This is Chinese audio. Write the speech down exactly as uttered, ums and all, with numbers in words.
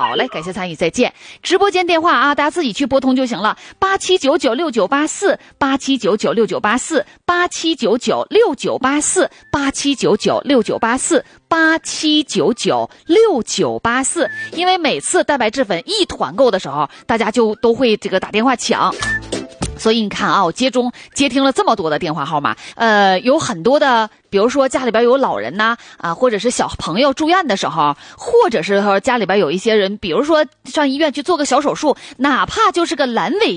好嘞，感谢参与，再见。直播间电话啊，大家自己去拨通就行了，八七九九六九八四，八七九九六九八四，八七九九六九八四，八七九九六九八四，八七九九六九八四。因为每次蛋白质粉一团购的时候，大家就都会这个打电话抢。所以你看啊，我接中接听了这么多的电话号码，呃，有很多的，比如说家里边有老人呐，啊，或者是小朋友住院的时候，或者是说家里边有一些人，比如说上医院去做个小手术，哪怕就是个阑尾